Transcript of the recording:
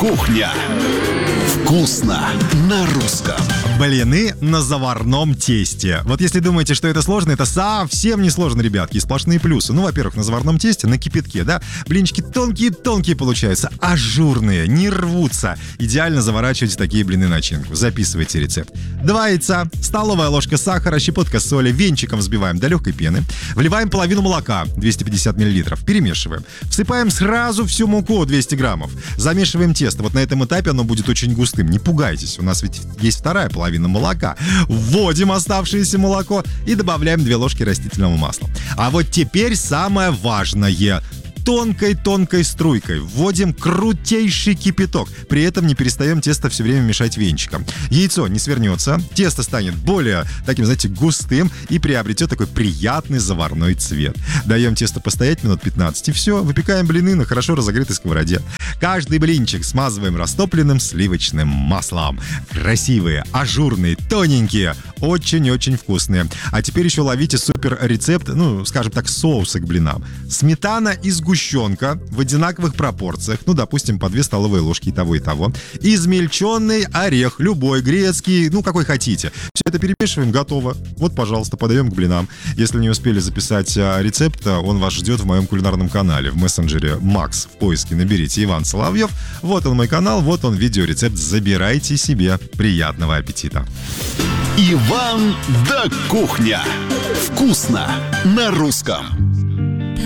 Кухня. Вкусно на русском. Блины на заварном тесте. Вот если думаете, что это сложно, это совсем не сложно, ребятки. Сплошные плюсы. Ну, во-первых, на заварном тесте, на кипятке, да, блинчики тонкие-тонкие получаются, ажурные, не рвутся. Идеально заворачивайте такие блины начинку. Записывайте рецепт. 2 яйца, столовая ложка сахара, щепотка соли, венчиком взбиваем до легкой пены. Вливаем половину молока, 250 мл, перемешиваем. Всыпаем сразу всю муку, 200 граммов. Замешиваем тесто. Вот на этом этапе оно будет очень густым. Не пугайтесь, у нас ведь есть вторая половина молока. Вводим оставшееся молоко и добавляем 2 ложки растительного масла. А вот теперь самое важное. Тонкой струйкой вводим крутейший кипяток. При этом не перестаем тесто все время мешать венчиком. Яйцо не свернется, тесто станет более таким, знаете, густым и приобретет такой приятный заварной цвет. Даем тесто постоять минут 15 и все, выпекаем блины на хорошо разогретой сковороде. Каждый блинчик смазываем растопленным сливочным маслом. Красивые, ажурные, тоненькие, очень-очень вкусные. А теперь еще ловите супер рецепт, скажем так, соуса к блинам. Сметана и сгущенка в одинаковых пропорциях, допустим, по 2 столовые ложки и того, и того. Измельченный орех, любой, грецкий, какой хотите. Все это перемешиваем, готово. Вот, пожалуйста, подаем к блинам. Если не успели записать рецепт, он вас ждет в моем кулинарном канале. В мессенджере Макс в поиске наберите Иван Соловьев. Вот он мой канал, вот он видеорецепт. Забирайте себе. Приятного аппетита. Иван да Кухня. Вкусно на русском.